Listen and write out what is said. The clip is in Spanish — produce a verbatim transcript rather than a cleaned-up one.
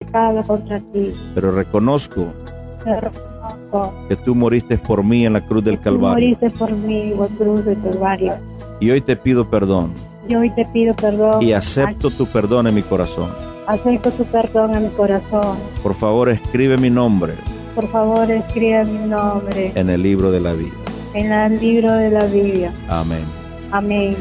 pecado contra ti. Pero reconozco Te reconozco que tú moriste por mí en la cruz del que tú Calvario. moriste por mí en la cruz del Calvario. Y hoy te pido perdón Y hoy te pido perdón. y acepto tu perdón en mi corazón. Acepto tu perdón en mi corazón. Por favor, escribe mi nombre Por favor, escribe mi nombre en el libro de la vida. en el libro de la vida. Amén. Amén.